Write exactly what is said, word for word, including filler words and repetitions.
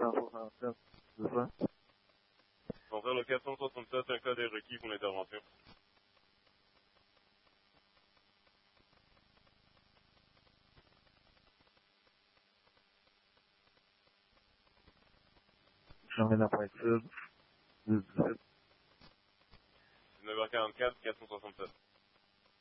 cent soixante-sept, c'est ça? Concernant le quatre cent soixante-sept, un code est requis pour l'intervention. Chemin de la Pointe-Sud, dix-huit. dix-neuf heures quarante-quatre, quatre cent soixante-sept.